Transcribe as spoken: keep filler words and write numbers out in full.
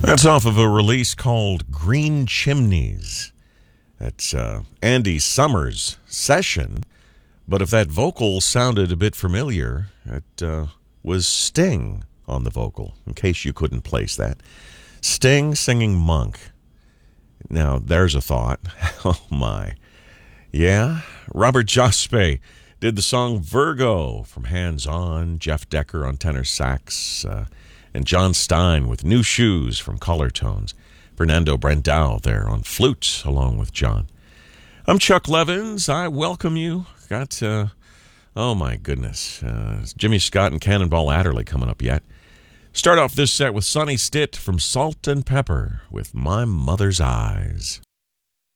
That's off of a release called Green Chimneys. That's uh, Andy Summers' session, but if that vocal sounded a bit familiar, it uh, was Sting on the vocal, in case you couldn't place that. Sting singing Monk. Now, there's a thought. Oh, my. Yeah, Robert Jospe did the song Virgo from Hands On, Jeff Decker on tenor sax, uh, and John Stein with New Shoes from Color Tones. Fernando Brandao there on flute along with John. I'm Chuck Levins. I welcome you. Got, uh, oh my goodness, uh, Jimmy Scott and Cannonball Adderley coming up yet. Start off this set with Sonny Stitt from Salt and Pepper with My Mother's Eyes.